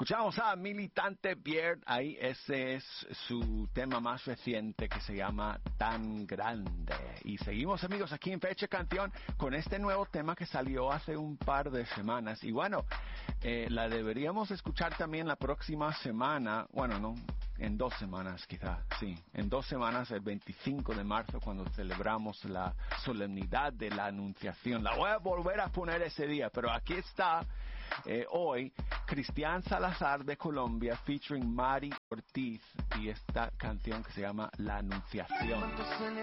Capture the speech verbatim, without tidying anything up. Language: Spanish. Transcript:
Escuchamos a Militante Beard, ahí ese es su tema más reciente que se llama Tan Grande. Y seguimos, amigos, aquí en Fecha Canción con este nuevo tema que salió hace un par de semanas. Y bueno, eh, la deberíamos escuchar también la próxima semana, bueno, no, en dos semanas quizá, sí, en dos semanas, el veinticinco de marzo, cuando celebramos la solemnidad de la Anunciación. La voy a volver a poner ese día, pero aquí está eh, hoy Cristian Salazar de Colombia featuring Mari Ortiz y esta canción que se llama La Anunciación.